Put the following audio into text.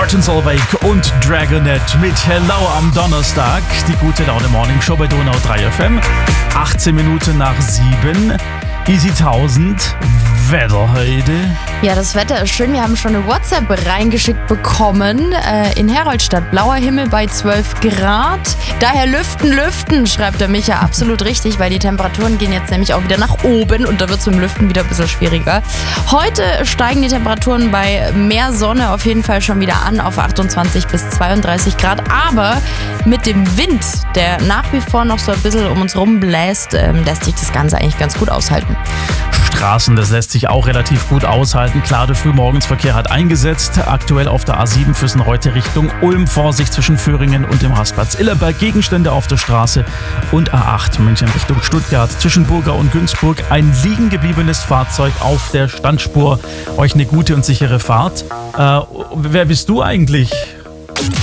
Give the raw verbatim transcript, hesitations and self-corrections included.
Martin Solveig und Dragonette mit Hello am Donnerstag. Die gute Laune Morning Show bei Donau drei F M. achtzehn Minuten nach sieben. Easy tausend. Wetter heute. Ja, das Wetter ist schön. Wir haben schon eine WhatsApp reingeschickt bekommen. Äh, in Heroldstadt, blauer Himmel bei zwölf Grad. Daher lüften, lüften, schreibt der Micha. Absolut richtig, weil die Temperaturen gehen jetzt nämlich auch wieder nach oben und da wird es mit dem Lüften wieder ein bisschen schwieriger. Heute steigen die Temperaturen bei mehr Sonne auf jeden Fall schon wieder an auf achtundzwanzig bis zweiunddreißig Grad. Aber mit dem Wind, der nach wie vor noch so ein bisschen um uns rumbläst, ähm, lässt sich das Ganze eigentlich ganz gut aushalten. Straßen, das lässt sich auch relativ gut aushalten. Klar, der Frühmorgensverkehr hat eingesetzt. Aktuell auf der A sieben Füssen-Reute Richtung Ulm. Vorsicht zwischen Föhringen und dem Rastplatz Illerberg. Gegenstände auf der Straße. Und A acht München Richtung Stuttgart. Zwischen Burgau und Günzburg ein liegen gebliebenes Fahrzeug auf der Standspur. Euch eine gute und sichere Fahrt. Äh, wer bist du eigentlich?